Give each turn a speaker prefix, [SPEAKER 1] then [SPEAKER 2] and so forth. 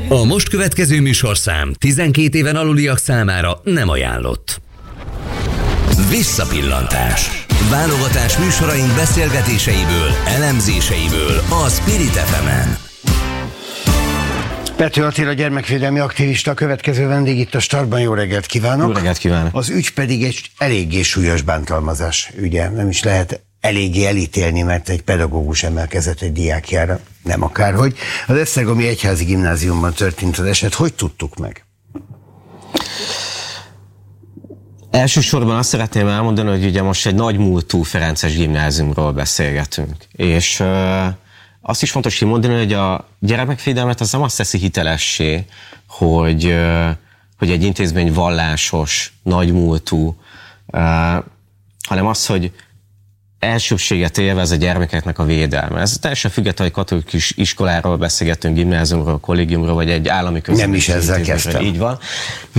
[SPEAKER 1] A most következő műsorszám 12 éven aluliak számára nem ajánlott. Visszapillantás. Válogatás műsoraink beszélgetéseiből, elemzéseiből a Spirit FM-en.
[SPEAKER 2] Pető Attila gyermekvédelmi aktivista, következő vendég itt a Startban. Jó reggelt kívánok!
[SPEAKER 3] Jó reggelt kívánok!
[SPEAKER 2] Az ügy pedig egy eléggé súlyos bántalmazás ügye. Nem is lehet eléggé elítélni, mert egy pedagógus emelkezett egy diákjára, nem akárhogy. Az Esztergomi Egyházi Gimnáziumban történt az eset. Hogy tudtuk meg?
[SPEAKER 3] Elsősorban azt szeretném elmondani, hogy ugye most egy nagymúltú ferences gimnáziumról beszélgetünk. És azt is fontos kimondani, hogy a gyermekvédelmet az nem azt teszi hitelessé, hogy egy intézmény vallásos, nagymúltú, hanem az, hogy elsőbséget élvez a gyermekeknek a védelme. Ez teljesen függetlenül, hogy katolikus iskoláról beszélgetünk, gimnáziumról, kollégiumról, vagy egy állami közösségről.
[SPEAKER 2] Nem is ezzel kezdtem.
[SPEAKER 3] Így van.